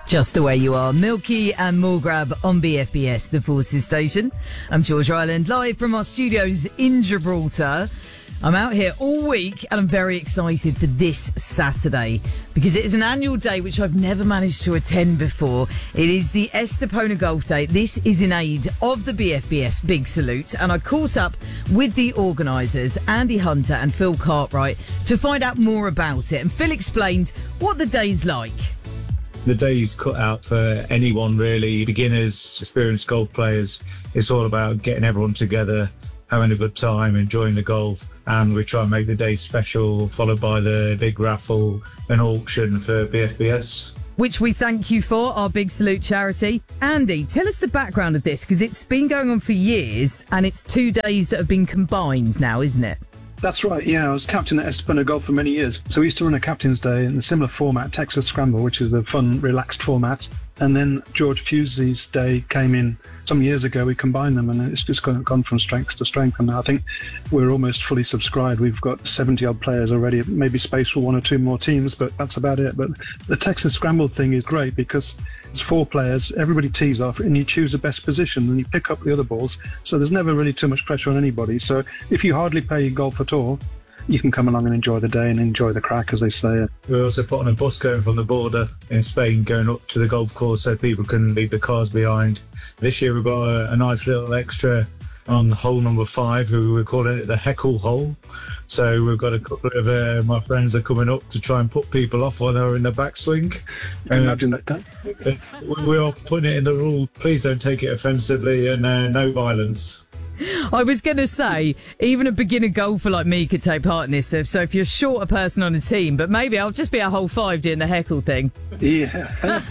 Just the way you are. Milky and Morgrab on BFBS, the Forces station. I'm George Ryland, live from our studios in Gibraltar. I'm out here all week and I'm very excited for this Saturday because it is an annual day which I've never managed to attend before. It is the Estepona Golf Day. This is in aid of the BFBS Big Salute, and I caught up with the organisers, Andy Hunter and Phil Cartwright, to find out more about it. And Phil explained what the day's like. The day's cut out for anyone really, beginners, experienced golf players. It's all about getting everyone together, having a good time, enjoying the golf, and we try and make the day special, followed by the big raffle and auction for BFBS. Which we thank you for, our Big Salute charity. Andy, tell us the background of this, because it's been going on for years and it's 2 days that have been combined now, isn't it? That's right, yeah. I was captain at Estepona Golf for many years. So we used to run a Captain's Day in a similar format, Texas Scramble, which is the fun, relaxed format. And then George Pusey's Day came in some years ago. We combined them and it's just gone from strength to strength. And I think we're almost fully subscribed. We've got 70-odd players already, maybe space for one or two more teams, but that's about it. But the Texas Scramble thing is great because it's 4 players, everybody tees off, and you choose the best position and you pick up the other balls. So there's never really too much pressure on anybody. So if you hardly play golf at all, you can come along and enjoy the day and enjoy the crack, as they say. We also put on a bus going from the border in Spain, going up to the golf course so people can leave the cars behind. This year we've got a nice little extra on hole number 5, who we're calling it the heckle hole. So we've got a couple of my friends are coming up to try and put people off while they're in the backswing. Imagine that. We are putting it in the rule, please don't take it offensively, and no violence. I was going to say, even a beginner golfer like me could take part in this. So if you're a shorter person on a team, but maybe I'll just be a hole 5 doing the heckle thing. Yeah.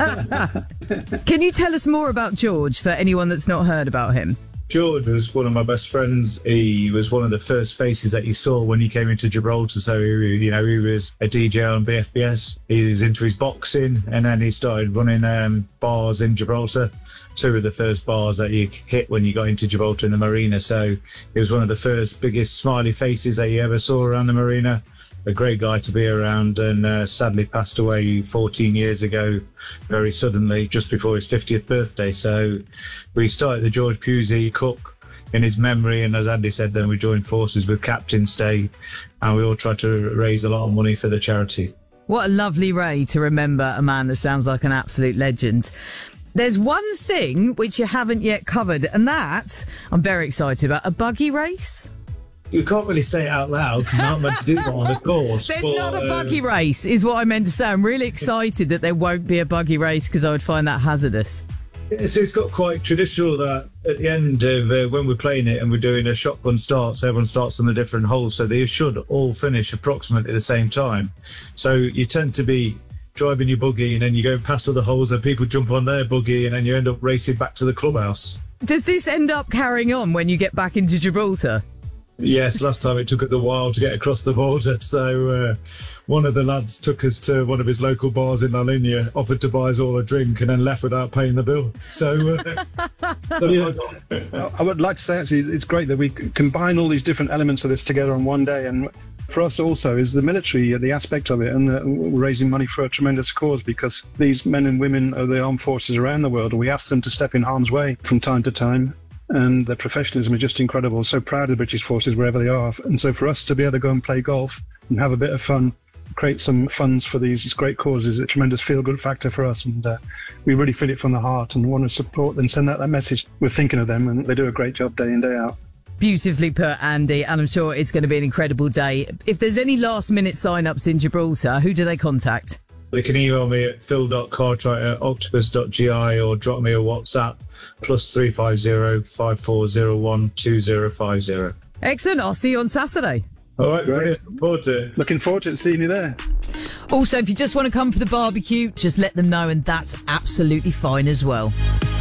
Can you tell us more about George for anyone that's not heard about him? George was one of my best friends. He was one of the first faces that you saw when he came into Gibraltar. So, he was a DJ on BFBS. He was into his boxing, and then he started running bars in Gibraltar. 2 of the first bars that you hit when you got into Gibraltar in the marina. So he was one of the first biggest smiley faces that you ever saw around the marina. A great guy to be around, and sadly passed away 14 years ago, very suddenly, just before his 50th birthday. So we started the George Pusey Cook in his memory, and as Andy said, then we joined forces with Captain's Day, and we all tried to raise a lot of money for the charity. What a lovely way to remember a man that sounds like an absolute legend. There's one thing which you haven't yet covered, and that I'm very excited about, a buggy race. You can't really say it out loud because you're not meant to do that on the course. There's not a buggy race, is what I meant to say. I'm really excited that there won't be a buggy race because I would find that hazardous. So it's got quite traditional that at the end of when we're playing it and we're doing a shotgun start, so everyone starts on a different hole, so they should all finish approximately the same time. So you tend to be driving your buggy and then you go past other holes and people jump on their buggy and then you end up racing back to the clubhouse. Does this end up carrying on when you get back into Gibraltar? Yes, last time it took us a while to get across the border. So one of the lads took us to one of his local bars in La Linea, offered to buy us all a drink and then left without paying the bill. So I would like to say, actually, it's great that we combine all these different elements of this together on one day. And for us also is the military, the aspect of it, and we're raising money for a tremendous cause because these men and women are the armed forces around the world, and we ask them to step in harm's way from time to time. And their professionalism is just incredible. So proud of the British forces wherever they are. And so for us to be able to go and play golf and have a bit of fun, create some funds for these great causes, a tremendous feel-good factor for us. And we really feel it from the heart and want to support them, send out that message. We're thinking of them, and they do a great job day in, day out. Beautifully put, Andy, and I'm sure it's going to be an incredible day. If there's any last-minute sign-ups in Gibraltar, who do they contact? They can email me at phil.cartwright@octopus.gi or drop me a WhatsApp, +350 5401 2050. Excellent. I'll see you on Saturday. All right, great. Looking forward to seeing you there. Also, if you just want to come for the barbecue, just let them know, and that's absolutely fine as well.